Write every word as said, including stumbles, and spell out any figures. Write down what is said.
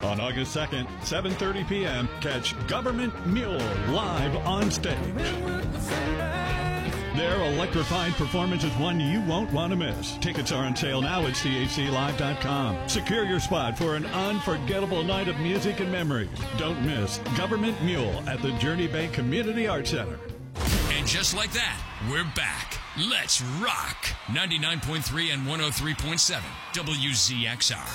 On August second, seven thirty p.m., catch Government Mule live on stage. Their electrifying performance is one you won't want to miss. Tickets are on sale now at C H C live dot com. Secure your spot for an unforgettable night of music and memories. Don't miss Government Mule at the Journey Bay Community Arts Center. And just like that, we're back. Let's rock. ninety-nine point three and one oh three point seven W Z X R.